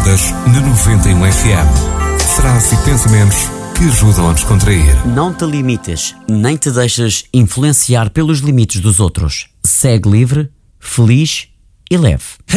Descontraídas na 91 FM. Frases e pensamentos que ajudam a descontrair. Não te limites, nem te deixes influenciar pelos limites dos outros. Segue livre, feliz e leve.